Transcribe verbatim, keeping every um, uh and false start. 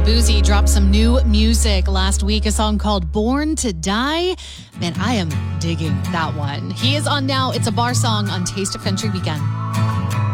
Boozy dropped some new music last week, a song called Born to Die. Man, I am digging that one. He is on now. It's a bar song on Taste of Country Weekend.